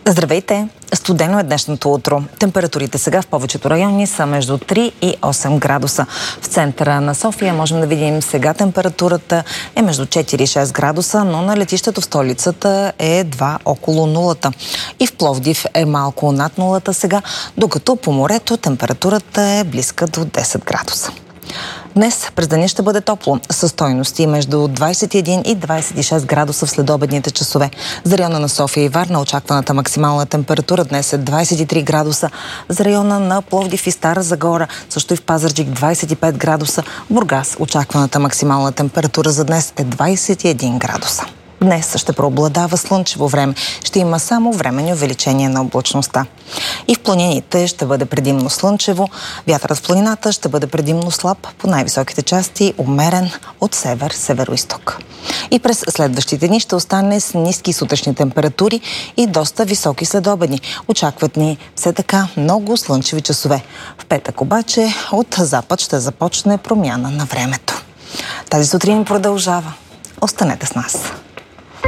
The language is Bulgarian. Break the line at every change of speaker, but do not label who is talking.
Здравейте! Студено е днешното утро. Температурите сега в повечето райони са между 3 и 8 градуса. В центъра на София можем да видим сега температурата е между 4 и 6 градуса, но на летището в столицата е едва около нулата. И в Пловдив е малко над нулата сега, докато по морето температурата е близка до 10 градуса. Днес през деня ще бъде топло, със стойности между 21 и 26 градуса в следобедните часове. За района на София и Варна очакваната максимална температура днес е 23 градуса. За района на Пловдив и Стара Загора, също и в Пазарджик 25 градуса. В Бургас очакваната максимална температура за днес е 21 градуса. Днес ще преобладава слънчево време. Ще има само временни увеличения на облачността. И в планините ще бъде предимно слънчево. Вятърът в планината ще бъде предимно слаб, по най-високите части умерен от север-североизток. И през следващите дни ще остане с ниски сутрешни температури и доста високи следобедни. Очакват ни все така много слънчеви часове. В петък обаче от запад ще започне промяна на времето. Тази сутрин продължава. Останете с нас.